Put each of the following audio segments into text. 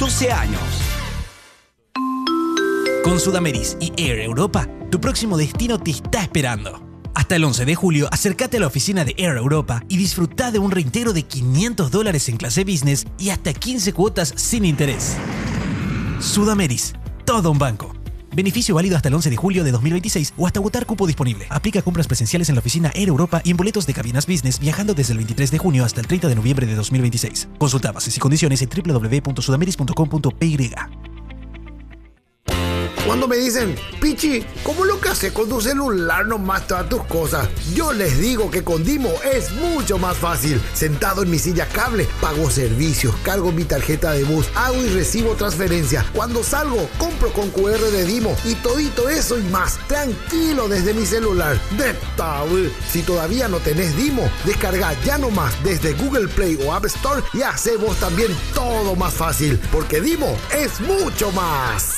12 años. Con Sudameris y Air Europa, tu próximo destino te está esperando. Hasta el 11 de julio, acércate a la oficina de Air Europa y disfruta de un reintegro de $500 en clase business y hasta 15 cuotas sin interés. Sudameris, todo un banco. Beneficio válido hasta el 11 de julio de 2026 o hasta agotar cupo disponible. Aplica compras presenciales en la oficina Air Europa y en boletos de cabinas business viajando desde el 23 de junio hasta el 30 de noviembre de 2026. Consulta bases y condiciones en www.sudameris.com.py. Cuando me dicen, Pichi, ¿cómo lo que haces con tu celular nomás todas tus cosas? Yo les digo que con Dimo es mucho más fácil. Sentado en mi silla cable, pago servicios, cargo mi tarjeta de bus, hago y recibo transferencia. Cuando salgo, compro con QR de Dimo y todito eso y más. Tranquilo desde mi celular. De tabú. Si todavía no tenés Dimo, descarga ya nomás desde Google Play o App Store y hace vos también todo más fácil. Porque Dimo es mucho más.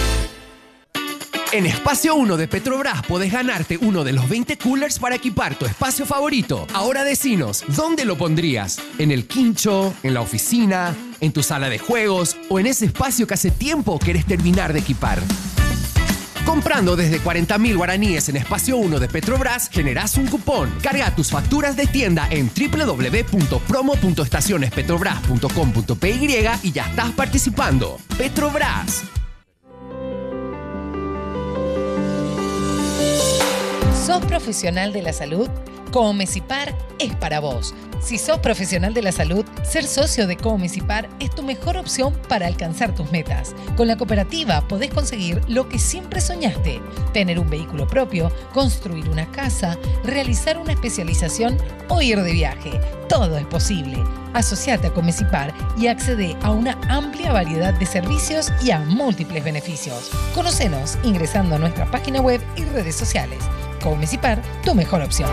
En Espacio 1 de Petrobras podés ganarte uno de los 20 coolers para equipar tu espacio favorito. Ahora decinos, ¿dónde lo pondrías? ¿En el quincho? ¿En la oficina? ¿En tu sala de juegos? ¿O en ese espacio que hace tiempo querés terminar de equipar? Comprando desde 40.000 guaraníes en Espacio 1 de Petrobras, generás un cupón. Carga tus facturas de tienda en www.promo.estacionespetrobras.com.py y ya estás participando. Petrobras. ¿Sos profesional de la salud? Comecipar es para vos. Si sos profesional de la salud, ser socio de Comecipar es tu mejor opción para alcanzar tus metas. Con la cooperativa podés conseguir lo que siempre soñaste: tener un vehículo propio, construir una casa, realizar una especialización o ir de viaje. Todo es posible. Asociate a Comecipar y accede a una amplia variedad de servicios y a múltiples beneficios. Conocenos ingresando a nuestra página web y redes sociales. Comecipar, tu mejor opción.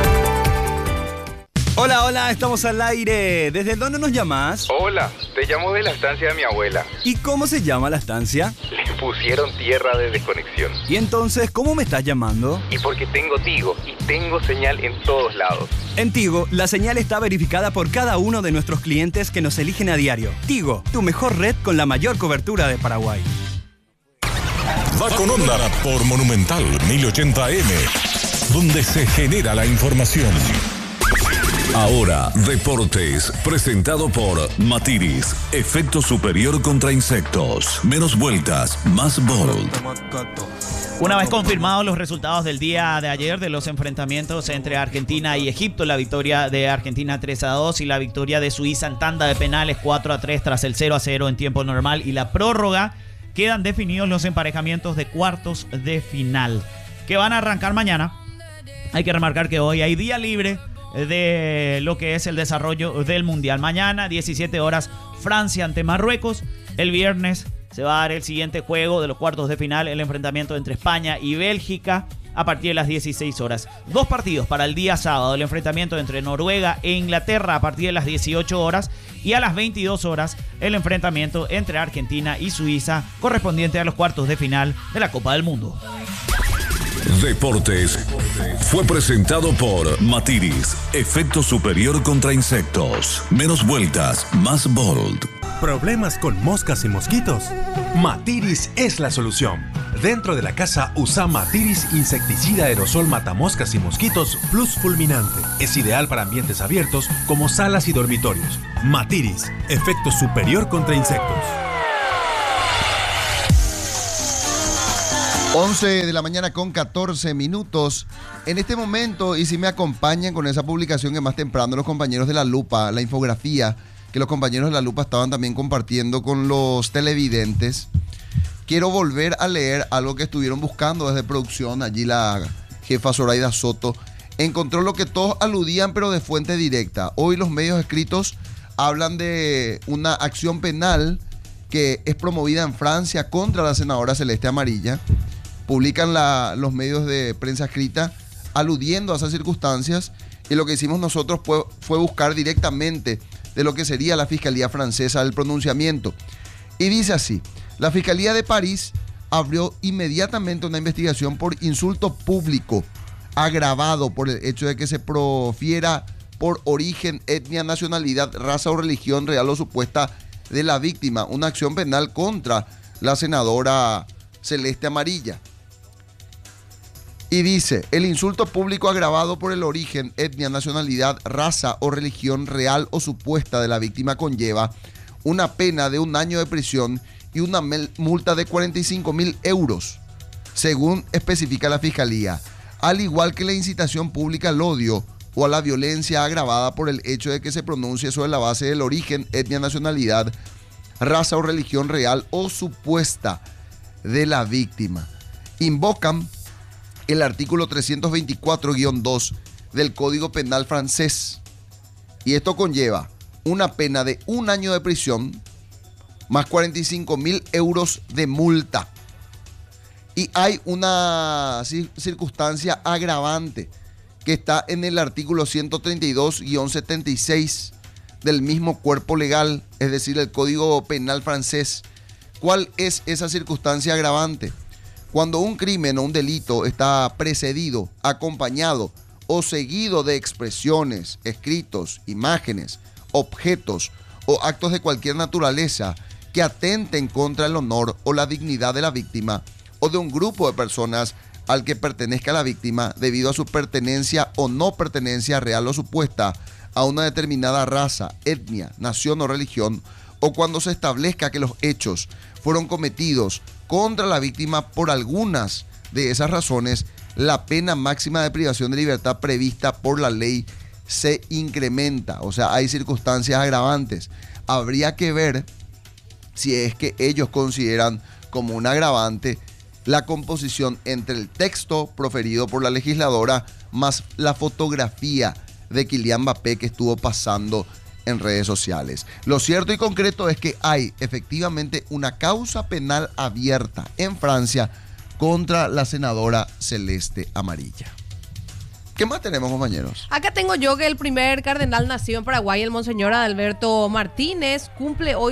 Hola, estamos al aire. ¿Desde dónde nos llamas? Hola, te llamo de la estancia de mi abuela. ¿Y cómo se llama la estancia? Le pusieron tierra de desconexión. ¿Y entonces cómo me estás llamando? Y porque tengo Tigo y tengo señal en todos lados. En Tigo, la señal está verificada por cada uno de nuestros clientes que nos eligen a diario. Tigo, tu mejor red con la mayor cobertura de Paraguay. Va con onda por Monumental 1080M, donde se genera la información. Ahora, Deportes, presentado por Matiris, efecto superior contra insectos. Menos vueltas, más bold. Una vez confirmados los resultados del día de ayer de los enfrentamientos entre Argentina y Egipto, la victoria de Argentina 3-2 y la victoria de Suiza en tanda de penales 4-3 tras el 0-0 en tiempo normal y la prórroga, quedan definidos los emparejamientos de cuartos de final, que van a arrancar mañana. Hay que remarcar que hoy hay día libre de lo que es el desarrollo del Mundial. Mañana, 17 horas, Francia ante Marruecos. El viernes se va a dar el siguiente juego de los cuartos de final, el enfrentamiento entre España y Bélgica, a partir de las 16 horas. Dos partidos para el día sábado, el enfrentamiento entre Noruega e Inglaterra a partir de las 18 horas y a las 22 horas el enfrentamiento entre Argentina y Suiza, correspondiente a los cuartos de final de la Copa del Mundo. Deportes fue presentado por Matiris, efecto superior contra insectos. Menos vueltas, más bold. ¿Problemas con moscas y mosquitos? Matiris es la solución. Dentro de la casa usa Matiris insecticida aerosol matamoscas y mosquitos plus fulminante. Es ideal para ambientes abiertos como salas y dormitorios. Matiris, efecto superior contra insectos. 11 de la mañana con 14 minutos. En este momento, y si me acompañan con esa publicación que más temprano los compañeros de La Lupa, la infografía que los compañeros de La Lupa estaban también compartiendo con los televidentes, quiero volver a leer algo que estuvieron buscando desde producción. Allí la jefa Zoraida Soto encontró lo que todos aludían, pero de fuente directa. Hoy los medios escritos hablan de una acción penal que es promovida en Francia contra la senadora Celeste Amarilla. Publican los medios de prensa escrita aludiendo a esas circunstancias, y lo que hicimos nosotros fue buscar directamente de lo que sería la Fiscalía Francesa el pronunciamiento. Y dice así: la Fiscalía de París abrió inmediatamente una investigación por insulto público agravado por el hecho de que se profiera por origen, etnia, nacionalidad, raza o religión real o supuesta de la víctima, una acción penal contra la senadora Celeste Amarilla. Y dice, el insulto público agravado por el origen, etnia, nacionalidad, raza o religión real o supuesta de la víctima conlleva una pena de 1 año de prisión y una multa de 45.000 euros, según especifica la Fiscalía, al igual que la incitación pública al odio o a la violencia agravada por el hecho de que se pronuncie sobre la base del origen, etnia, nacionalidad, raza o religión real o supuesta de la víctima. Invocan el artículo 324-2 del Código Penal francés. Y esto conlleva una pena de 1 año de prisión más 45.000 euros de multa. Y hay una circunstancia agravante que está en el artículo 132-76 del mismo cuerpo legal, es decir, el Código Penal francés. ¿Cuál es esa circunstancia agravante? Cuando un crimen o un delito está precedido, acompañado o seguido de expresiones, escritos, imágenes, objetos o actos de cualquier naturaleza que atenten contra el honor o la dignidad de la víctima o de un grupo de personas al que pertenezca la víctima debido a su pertenencia o no pertenencia real o supuesta a una determinada raza, etnia, nación o religión, o cuando se establezca que los hechos fueron cometidos contra la víctima por algunas de esas razones, la pena máxima de privación de libertad prevista por la ley se incrementa. O sea, hay circunstancias agravantes. Habría que ver si es que ellos consideran como un agravante la composición entre el texto proferido por la legisladora más la fotografía de Kylian Mbappé que estuvo pasando en redes sociales. Lo cierto y concreto es que hay efectivamente una causa penal abierta en Francia contra la senadora Celeste Amarilla. ¿Qué más tenemos, compañeros? Acá tengo yo que el primer cardenal nacido en Paraguay, el Monseñor Adalberto Martínez, cumple hoy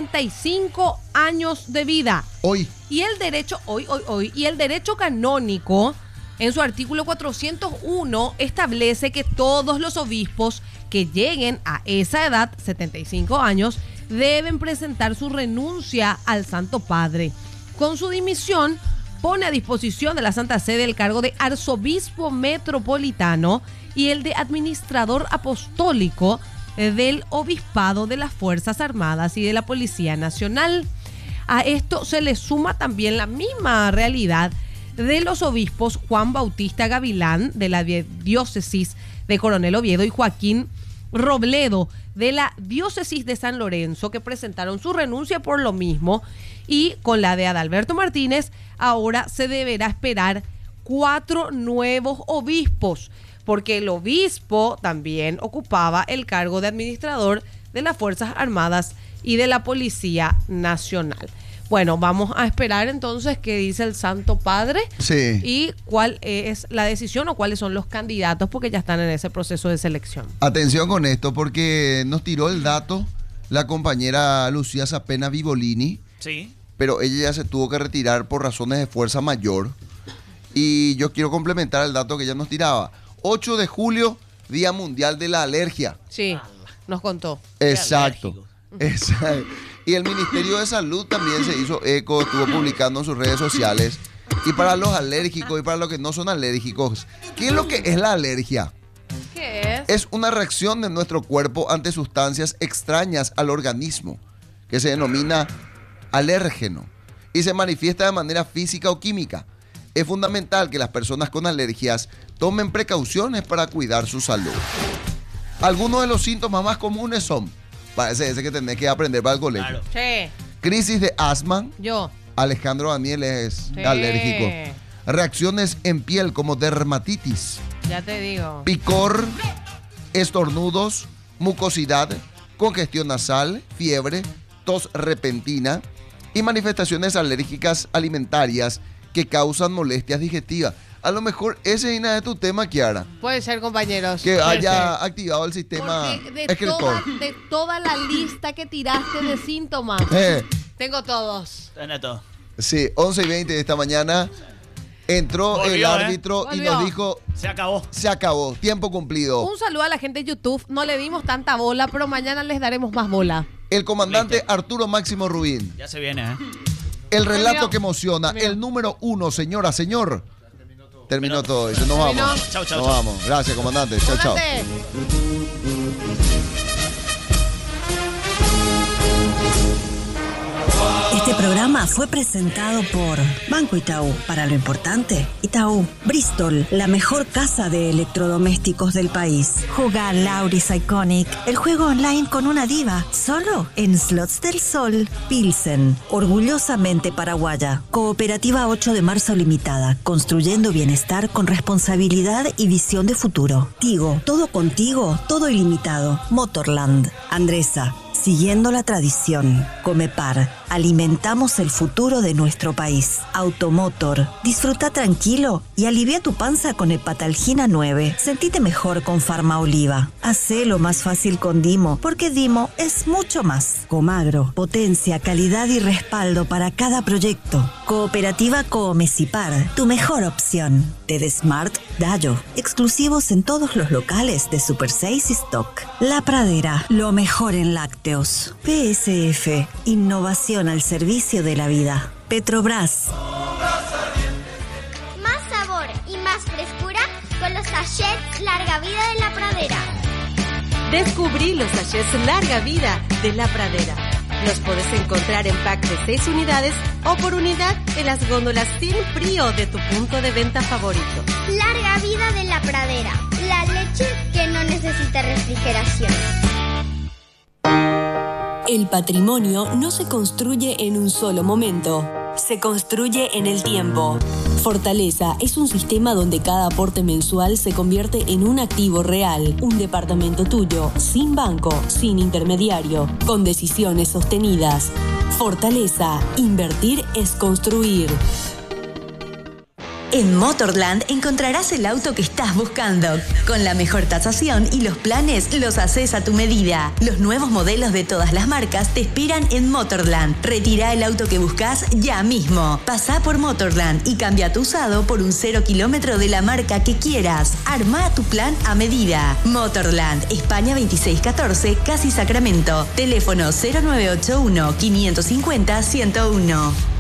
75 años de vida. Hoy. Y el derecho, y el derecho canónico, en su artículo 401, establece que todos los obispos que lleguen a esa edad, 75 años, deben presentar su renuncia al Santo Padre. Con su dimisión, pone a disposición de la Santa Sede el cargo de arzobispo metropolitano y el de administrador apostólico del obispado de las Fuerzas Armadas y de la Policía Nacional. A esto se le suma también la misma realidad de los obispos Juan Bautista Gavilán, de la diócesis de Coronel Oviedo, y Joaquín Robledo, de la diócesis de San Lorenzo, que presentaron su renuncia por lo mismo. Y con la de Adalberto Martínez, ahora se deberá esperar 4 nuevos obispos, porque el obispo también ocupaba el cargo de administrador de las Fuerzas Armadas y de la Policía Nacional. Bueno, vamos a esperar entonces qué dice el Santo Padre, sí, y cuál es la decisión o cuáles son los candidatos, porque ya están en ese proceso de selección. Atención con esto, porque nos tiró el dato la compañera Lucía Zapena Vivolini. Sí. Pero ella ya se tuvo que retirar por razones de fuerza mayor. Y yo quiero complementar el dato que ella nos tiraba. 8 de julio, Día Mundial de la Alergia. Sí, nos contó. Exacto. Exacto. Y el Ministerio de Salud también se hizo eco, estuvo publicando en sus redes sociales. Y para los alérgicos y para los que no son alérgicos, ¿qué es lo que es la alergia? ¿Qué es? Es una reacción de nuestro cuerpo ante sustancias extrañas al organismo, que se denomina alérgeno, y se manifiesta de manera física o química. Es fundamental que las personas con alergias tomen precauciones para cuidar su salud. Algunos de los síntomas más comunes son, parece ese que tenés que aprender para el colegio. Claro. Sí. Crisis de asma. Yo. Alejandro Daniel es Sí. alérgico. Reacciones en piel como dermatitis, Ya te digo. picor, estornudos, mucosidad, congestión nasal, fiebre, tos repentina y manifestaciones alérgicas alimentarias que causan molestias digestivas. A lo mejor ese es una de tu tema, Kiara. Puede ser, compañeros. Que Puede haya ser. activado el sistema Porque escritor. de toda la lista que tiraste de síntomas, tengo todos. Tiene todo. Sí, 11:20 de esta mañana entró Volvió, el árbitro y Volvió. nos dijo, Se acabó. se acabó, tiempo cumplido. Un saludo a la gente de YouTube. No le dimos tanta bola, pero mañana les daremos más bola. El comandante Arturo Máximo Rubín. Ya se viene, ¿eh? El relato que emociona. El número 1, señora, señor. Terminó todo. Nos vamos. Chau, chau, Nos chau. vamos. Gracias, comandante. Chau, chau. Este programa fue presentado por Banco Itaú. Para lo importante, Itaú. Bristol, la mejor casa de electrodomésticos del país. Jugá Lauris Iconic, el juego online con una diva, solo en Slots del Sol. Pilsen, orgullosamente paraguaya. Cooperativa 8 de marzo limitada, construyendo bienestar con responsabilidad y visión de futuro. Tigo, todo contigo, todo ilimitado. Motorland, Andresa, siguiendo la tradición. Comepar, alimentamos el futuro de nuestro país. Automotor, disfruta tranquilo y alivia tu panza con Hepatalgina 9. Sentite mejor con Farma Oliva. Hacelo más fácil con Dimo, porque Dimo es mucho más. Comagro, potencia, calidad y respaldo para cada proyecto. Cooperativa Coomecipar, tu mejor opción. TD Smart Dayo, exclusivos en todos los locales de Super 6 y Stock. La Pradera, lo mejor en lácteos. PSF, innovación al servicio de la vida. Petrobras. Más sabor y más frescura con los sachets Larga Vida de La Pradera. Descubrí los sachets Larga Vida de La Pradera. Los podés encontrar en pack de 6 unidades o por unidad en las góndolas sin frío de tu punto de venta favorito. Larga Vida de La Pradera. La leche que no necesita refrigeración. El patrimonio no se construye en un solo momento, se construye en el tiempo. Fortaleza es un sistema donde cada aporte mensual se convierte en un activo real, un departamento tuyo, sin banco, sin intermediario, con decisiones sostenidas. Fortaleza, invertir es construir. En Motorland encontrarás el auto que estás buscando. Con la mejor tasación y los planes los haces a tu medida. Los nuevos modelos de todas las marcas te esperan en Motorland. Retira el auto que buscas ya mismo. Pasá por Motorland y cambia tu usado por un 0 kilómetro de la marca que quieras. Armá tu plan a medida. Motorland, España 2614, Casi Sacramento. Teléfono 0981 550 101.